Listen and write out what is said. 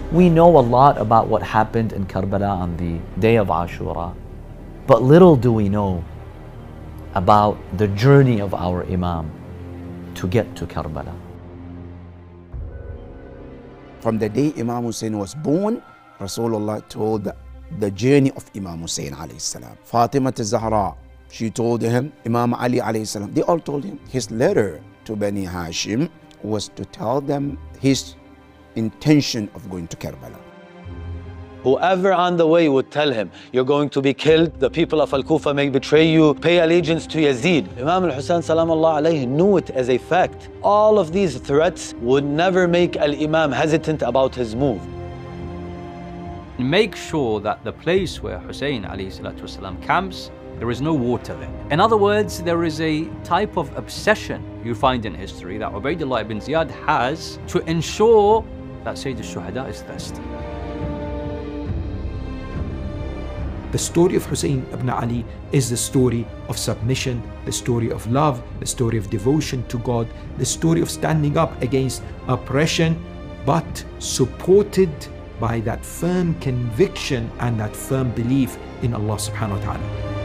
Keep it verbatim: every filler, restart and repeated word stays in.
We know a lot about what happened in Karbala on the day of Ashura, but little do we know about the journey of our Imam to get to Karbala. From the day Imam Hussein was born, Rasulullah told the, the journey of Imam Hussein alayhi salam. Fatima al-Zahra, she told him, Imam Ali alayhi salam, they all told him. His letter to Bani Hashim was to tell them his intention of going to Karbala. Whoever on the way would tell him, you're going to be killed, the people of Al-Kufa may betray you, pay allegiance to Yazid. Imam al-Hussein salamullah alayhi knew it as a fact. All of these threats would never make Al-Imam hesitant about his move. Make sure that the place where Hussein alayhi salatu wasalam camps, there is no water there. In other words, there is a type of obsession you find in history that Ubaydullah ibn Ziyad has to ensure that Sayyid al-Shuhada is thirsty. The story of Hussein ibn Ali is the story of submission, the story of love, the story of devotion to God, the story of standing up against oppression, but supported by that firm conviction and that firm belief in Allah subhanahu wa ta'ala.